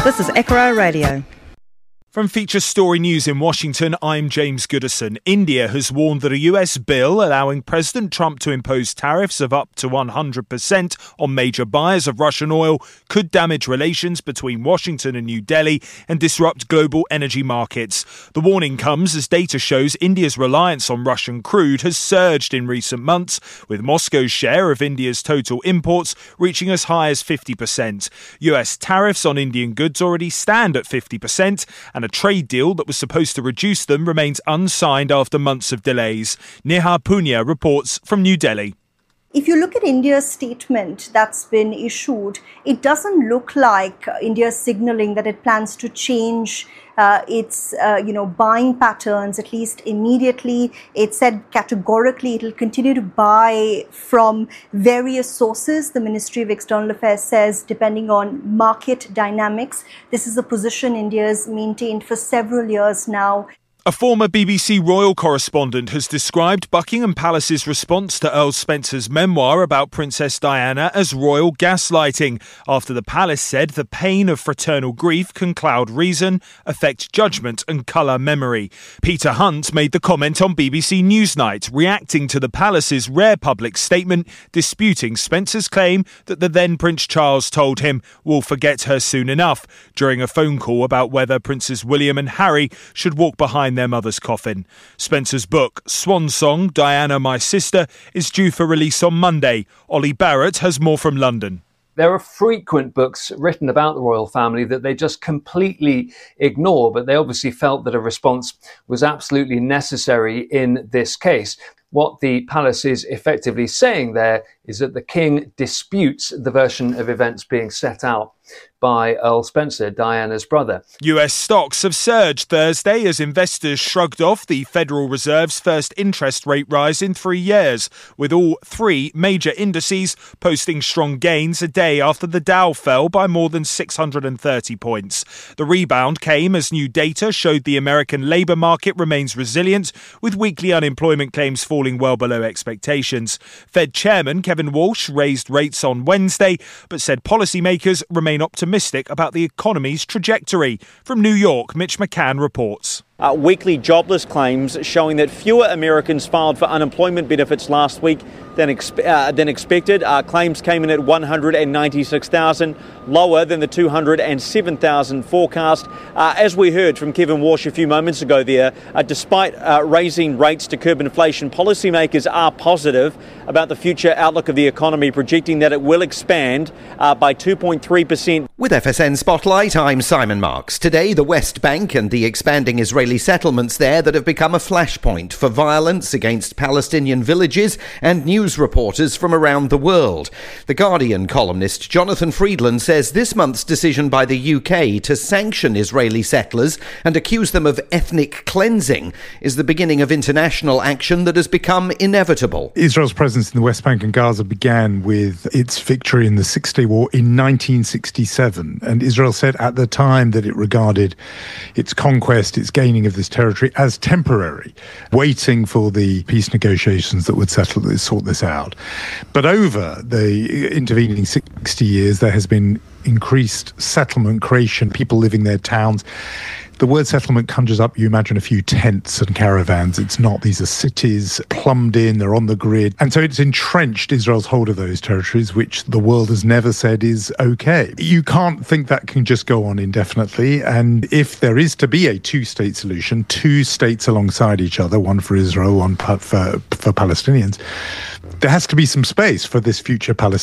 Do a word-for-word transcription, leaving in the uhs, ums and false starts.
This is Ekara Radio. From Feature Story News in Washington, I'm James Goodison. India has warned that a U S bill allowing President Trump to impose tariffs of up to one hundred percent on major buyers of Russian oil could damage relations between Washington and New Delhi and disrupt global energy markets. The warning comes as data shows India's reliance on Russian crude has surged in recent months, with Moscow's share of India's total imports reaching as high as fifty percent. U S tariffs on Indian goods already stand at fifty percent, and a trade deal that was supposed to reduce them remains unsigned after months of delays. Neha Punya reports from New Delhi. If you look at India's statement that's been issued, it doesn't look like India is signaling that it plans to change uh, its, uh, you know, buying patterns, at least immediately. It said categorically it will continue to buy from various sources. The Ministry of External Affairs says, depending on market dynamics. This is a position India has maintained for several years now. A former B B C royal correspondent has described Buckingham Palace's response to Earl Spencer's memoir about Princess Diana as royal gaslighting, after the palace said the pain of fraternal grief can cloud reason, affect judgment and colour memory. Peter Hunt made the comment on B B C Newsnight, reacting to the palace's rare public statement disputing Spencer's claim that the then Prince Charles told him, "We'll forget her soon enough," during a phone call about whether Princes William and Harry should walk behind their mother's coffin. Spencer's book, Swan Song, Diana, My Sister, is due for release on Monday. Ollie Barrett has more from London. There are frequent books written about the royal family that they just completely ignore, but they obviously felt that a response was absolutely necessary in this case. What the palace is effectively saying there is that the king disputes the version of events being set out by Earl Spencer, Diana's brother. U S stocks have surged Thursday as investors shrugged off the Federal Reserve's first interest rate rise in three years, with all three major indices posting strong gains a day after the Dow fell by more than six hundred thirty points. The rebound came as new data showed the American labour market remains resilient, with weekly unemployment claims falling well below expectations. Fed Chairman Kevin Walsh raised rates on Wednesday, but said policymakers remain optimistic about the economy's trajectory. From New York, Mitch McCann reports. Uh, weekly jobless claims showing that fewer Americans filed for unemployment benefits last week than, expe- uh, than expected. Uh, claims came in at one hundred ninety-six thousand, lower than the two hundred seven thousand forecast. Uh, as we heard from Kevin Walsh a few moments ago there, uh, despite uh, raising rates to curb inflation, policymakers are positive about the future outlook of the economy, projecting that it will expand uh, by two point three percent. With F S N Spotlight, I'm Simon Marks. Today, the West Bank and the expanding Israeli settlements there that have become a flashpoint for violence against Palestinian villages and news reporters from around the world. The Guardian columnist Jonathan Friedland says this month's decision by the U K to sanction Israeli settlers and accuse them of ethnic cleansing is the beginning of international action that has become inevitable. Israel's presence in the West Bank and Gaza began with its victory in the Six-Day War in nineteen sixty-seven, and Israel said at the time that it regarded its conquest, its gaining of this territory as temporary, waiting for the peace negotiations that would settle this, sort this out. But over the intervening sixty years, there has been increased settlement creation, people living their towns. The word settlement conjures up, you imagine, a few tents and caravans. It's not. These are cities plumbed in, they're on the grid. And so it's entrenched Israel's hold of those territories, which the world has never said is okay. You can't think that can just go on indefinitely. And if there is to be a two-state solution, two states alongside each other, one for Israel, one for, for Palestinians, there has to be some space for this future Palestinian